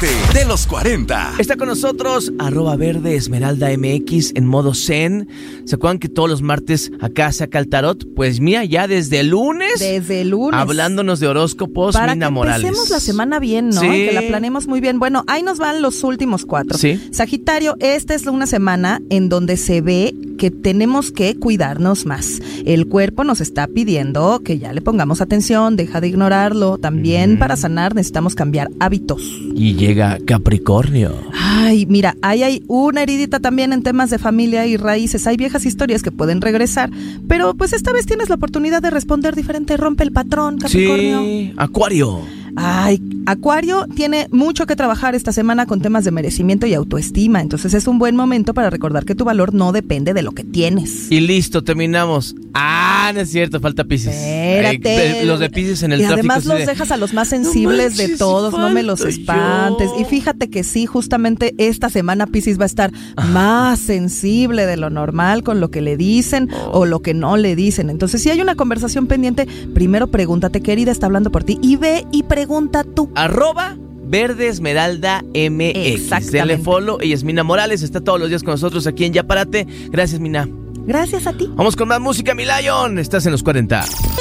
parte de los 40. Está con nosotros @verdeesmeraldamx en modo zen. ¿Se acuerdan que todos los martes acá saca el tarot? Pues mira, ya desde el lunes. Hablándonos de horóscopos, para Mina que Morales. empecemos la semana bien, ¿no? Sí. Y que la planeemos muy bien. Bueno, ahí nos van los últimos 4. Sí. Sagitario, esta es una semana en donde se ve que tenemos que cuidarnos más. El cuerpo nos está pidiendo que ya le pongamos atención, deja de ignorarlo. También para sanar necesitamos cambiar hábitos. Y llega Capricornio. Ay, mira, ahí hay una heridita también en temas de familia y raíces. Hay viejas historias que pueden regresar, pero pues esta vez tienes la oportunidad de responder diferente. Rompe el patrón, Capricornio. Sí, Acuario. Ay, Acuario tiene mucho que trabajar esta semana con temas de merecimiento y autoestima, entonces es un buen momento para recordar que tu valor no depende de lo que tienes. Y listo, terminamos. No es cierto, falta Piscis. Espérate. Los de Piscis en el y tráfico. además los dejas a los más sensibles de todos, no me los espantes. Y fíjate que sí, justamente esta semana Piscis va a estar más sensible de lo normal con lo que le dicen o lo que no le dicen. Entonces, si hay una conversación pendiente, primero pregúntate qué herida está hablando por ti y ve y pregunta tú. @verdeesmeraldamx. Exactamente. Dale follow. Ella es Mina Morales, está todos los días con nosotros aquí en Ya Párate. Gracias, Mina. Gracias a ti. Vamos con más música, mi Lion. Estás en los 40.